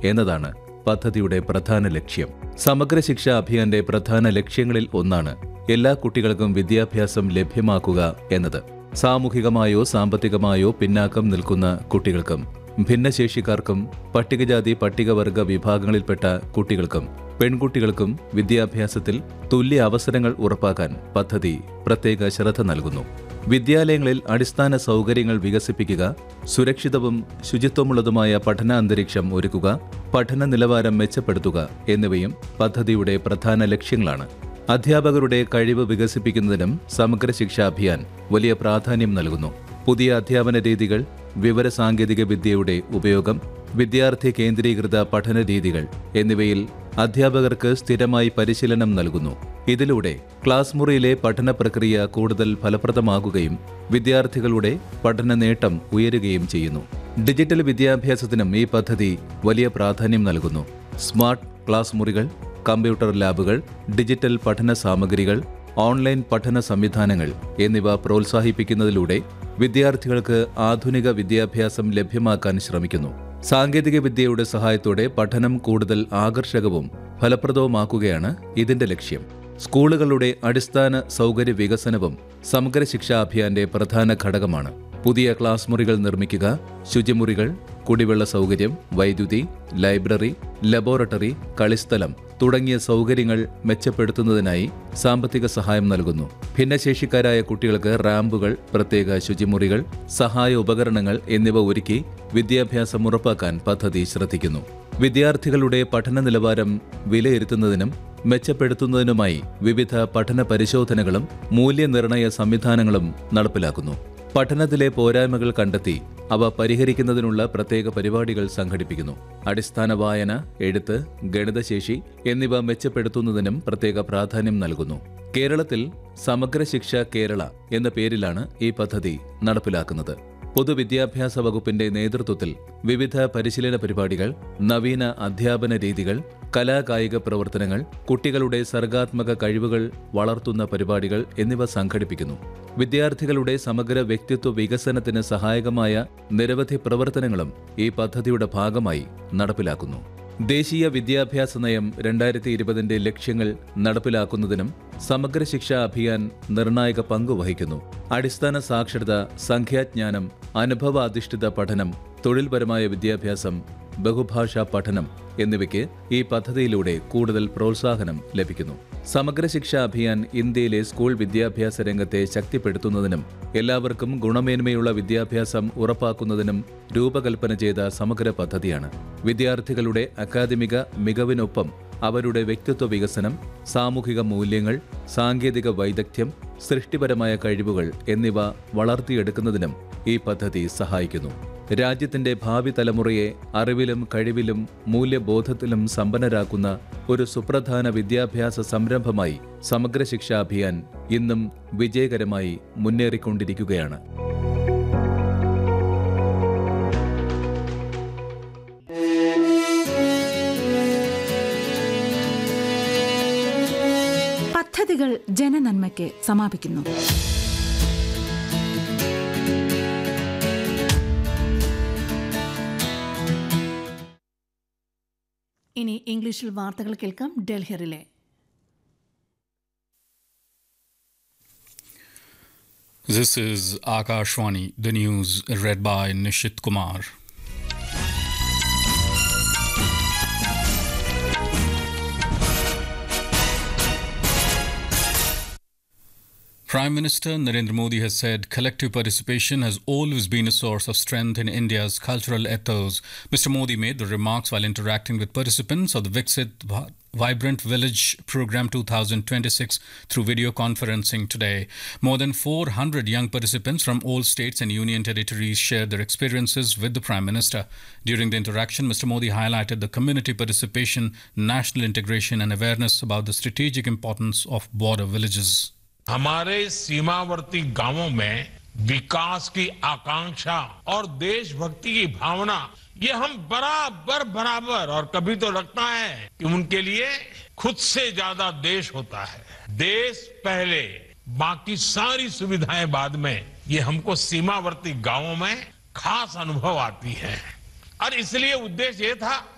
എന്നതാണ് പദ്ധതിയുടെ പ്രധാന ലക്ഷ്യം. സമഗ്ര ശിക്ഷാ അഭിയാന്റെ പ്രധാന ലക്ഷ്യങ്ങളിൽ ഒന്നാണ് എല്ലാ കുട്ടികൾക്കും വിദ്യാഭ്യാസം ലഭ്യമാക്കുക എന്നത്. സാമൂഹികമായോ സാമ്പത്തികമായോ പിന്നാക്കം നിൽക്കുന്ന കുട്ടികൾക്കും ഭിന്നശേഷിക്കാർക്കും പട്ടികജാതി പട്ടികവർഗ വിഭാഗങ്ങളിൽപ്പെട്ട കുട്ടികൾക്കും പെൺകുട്ടികൾക്കും വിദ്യാഭ്യാസത്തിൽ തുല്യ അവസരങ്ങൾ ഉറപ്പാക്കാൻ പദ്ധതി പ്രത്യേക ശ്രദ്ധ നൽകുന്നു. വിദ്യാലയങ്ങളിൽ അടിസ്ഥാന സൗകര്യങ്ങൾ വികസിപ്പിക്കുക, സുരക്ഷിതവും ശുചിത്വമുള്ളതുമായ പഠനാന്തരീക്ഷം ഒരുക്കുക, പഠന നിലവാരം മെച്ചപ്പെടുത്തുക എന്നിവയും പദ്ധതിയുടെ പ്രധാന ലക്ഷ്യങ്ങളാണ്. അധ്യാപകരുടെ കഴിവ് വികസിപ്പിക്കുന്നതിനും സമഗ്ര ശിക്ഷാ അഭിയാൻ വലിയ പ്രാധാന്യം നൽകുന്നു. പുതിയ അധ്യാപന രീതികൾ, വിവരസാങ്കേതിക വിദ്യയുടെ ഉപയോഗം, വിദ്യാർത്ഥി കേന്ദ്രീകൃത പഠന രീതികൾ എന്നിവയിൽ അധ്യാപകർക്ക് സ്ഥിരമായി പരിശീലനം നൽകുന്നു. ഇതിലൂടെ ക്ലാസ് മുറിയിലെ പഠന പ്രക്രിയ കൂടുതൽ ഫലപ്രദമാകുകയും വിദ്യാർത്ഥികളുടെ പഠന നേട്ടം ഉയരുകയും ചെയ്യുന്നു. ഡിജിറ്റൽ വിദ്യാഭ്യാസത്തിനും ഈ പദ്ധതി വലിയ പ്രാധാന്യം നൽകുന്നു. സ്മാർട്ട് ക്ലാസ് മുറികൾ, കമ്പ്യൂട്ടർ ലാബുകൾ, ഡിജിറ്റൽ പഠന സാമഗ്രികൾ, ഓൺലൈൻ പഠന സംവിധാനങ്ങൾ എന്നിവ പ്രോത്സാഹിപ്പിക്കുന്നതിലൂടെ വിദ്യാർത്ഥികൾക്ക് ആധുനിക വിദ്യാഭ്യാസം ലഭ്യമാക്കാൻ ശ്രമിക്കുന്നു. സാങ്കേതിക വിദ്യയുടെ സഹായത്തോടെ പഠനം കൂടുതൽ ആകർഷകവും ഫലപ്രദവുമാക്കുകയാണ് ഇതിന്റെ ലക്ഷ്യം. സ്കൂളുകളുടെ അടിസ്ഥാന സൗകര്യ വികസനവും സമഗ്ര ശിക്ഷാ അഭിയാന്റെ പ്രധാന ഘടകമാണ്. പുതിയ ക്ലാസ് മുറികൾ നിർമ്മിക്കുക, ശുചിമുറികൾ, കുടിവെള്ള സൗകര്യം, വൈദ്യുതി, ലൈബ്രറി, ലബോറട്ടറി, കളിസ്ഥലം തുടങ്ങിയ സൗകര്യങ്ങൾ മെച്ചപ്പെടുത്തുന്നതിനായി സാമ്പത്തിക സഹായം നൽകുന്നു. ഭിന്നശേഷിക്കാരായ കുട്ടികൾക്ക് റാമ്പുകൾ, പ്രത്യേക ശുചിമുറികൾ, സഹായ ഉപകരണങ്ങൾ എന്നിവ ഒരുക്കി വിദ്യാഭ്യാസം ഉറപ്പാക്കാൻ പദ്ധതി ശ്രദ്ധിക്കുന്നു. വിദ്യാർത്ഥികളുടെ പഠന നിലവാരം വിലയിരുത്തുന്നതിനും മെച്ചപ്പെടുത്തുന്നതിനുമായി വിവിധ പഠന പരിശോധനകളും മൂല്യനിർണയ സംവിധാനങ്ങളും നടപ്പിലാക്കുന്നു. പഠനത്തിലെ പോരായ്മകൾ കണ്ടെത്തി അവ പരിഹരിക്കുന്നതിനുള്ള പ്രത്യേക പരിപാടികൾ സംഘടിപ്പിക്കുന്നു. അടിസ്ഥാന വായന, എഴുത്ത്, ഗണിതശേഷി എന്നിവ മെച്ചപ്പെടുത്തുന്നതിനും പ്രത്യേക പ്രാധാന്യം നൽകുന്നു. കേരളത്തിൽ സമഗ്ര ശിക്ഷ കേരള എന്ന പേരിലാണ് ഈ പദ്ധതി നടപ്പിലാക്കുന്നത്. പൊതുവിദ്യാഭ്യാസ വകുപ്പിന്റെ നേതൃത്വത്തിൽ വിവിധ പരിശീലന പരിപാടികൾ, നവീന അധ്യാപന രീതികൾ, കലാകായിക പ്രവർത്തനങ്ങൾ, കുട്ടികളുടെ സർഗാത്മക കഴിവുകൾ വളർത്തുന്ന പരിപാടികൾ എന്നിവ സംഘടിപ്പിക്കുന്നു. വിദ്യാർത്ഥികളുടെ സമഗ്ര വ്യക്തിത്വ വികസനത്തിന് സഹായകമായ നിരവധി പ്രവർത്തനങ്ങളും ഈ പദ്ധതിയുടെ ഭാഗമായി നടപ്പിലാക്കുന്നു. ദേശീയ വിദ്യാഭ്യാസ നയം 2020 ലക്ഷ്യങ്ങൾ നടപ്പിലാക്കുന്നതിനും സമഗ്ര ശിക്ഷാ അഭിയാൻ നിർണായക പങ്ക് വഹിക്കുന്നു. അടിസ്ഥാന സാക്ഷരത, സംഖ്യാജ്ഞാനം, അനുഭവാധിഷ്ഠിത പഠനം, തൊഴിൽപരമായ വിദ്യാഭ്യാസം, ബഹുഭാഷാ പഠനം എന്നിവയ്ക്ക് ഈ പദ്ധതിയിലൂടെ കൂടുതൽ പ്രോത്സാഹനം ലഭിക്കുന്നു. സമഗ്ര ശിക്ഷാ അഭിയാൻ ഇന്ത്യയിലെ സ്കൂൾ വിദ്യാഭ്യാസ രംഗത്തെ ശക്തിപ്പെടുത്തുന്നതിനും എല്ലാവർക്കും ഗുണമേന്മയുള്ള വിദ്യാഭ്യാസം ഉറപ്പാക്കുന്നതിനും രൂപകൽപ്പന ചെയ്ത സമഗ്ര പദ്ധതിയാണ്. വിദ്യാർത്ഥികളുടെ അക്കാദമിക മികവിനൊപ്പം അവരുടെ വ്യക്തിത്വ വികസനം, സാമൂഹിക മൂല്യങ്ങൾ, സാങ്കേതിക വൈദഗ്ധ്യം, സൃഷ്ടിപരമായ കഴിവുകൾ എന്നിവ വളർത്തിയെടുക്കുന്നതിനും ഈ പദ്ധതി സഹായിക്കുന്നു. രാജ്യത്തിന്റെ ഭാവി തലമുറയെ അറിവിലും കഴിവിലും മൂല്യബോധത്തിലും സമ്പന്നരാക്കുന്ന ഒരു സുപ്രധാന വിദ്യാഭ്യാസ സംരംഭമായി സമഗ്ര ശിക്ഷാ അഭിയാൻ ഇന്നും വിജയകരമായി മുന്നേറിക്കൊണ്ടിരിക്കുകയാണ്. പദ്ധതികൾ ജനനന്മയ്ക്ക് സമാപിക്കുന്നു. ഇനി ഇംഗ്ലീഷിൽ വാർത്തകൾ കേൾക്കാം. Delhi relay. This is Akashvani, the news read by Nishit Kumar. Prime Minister Narendra Modi has said collective participation has always been a source of strength in India's cultural ethos. Mr. Modi made the remarks while interacting with participants of the Viksit Vibrant Village Program 2026 through video conferencing today. More than 400 young participants from all states and union territories shared their experiences with the Prime Minister. During the interaction, Mr. Modi highlighted the community participation, national integration and awareness about the strategic importance of border villages. हमारे सीमावर्ती गांवों में विकास की आकांक्षा और देशभक्ति की भावना, ये हम बराबर और कभी तो लगता है कि उनके लिए खुद से ज्यादा देश होता है. देश पहले, बाकी सारी सुविधाएं बाद में, ये हमको सीमावर्ती गांवों में खास अनुभव आती है. और इसलिए उद्देश्य ये था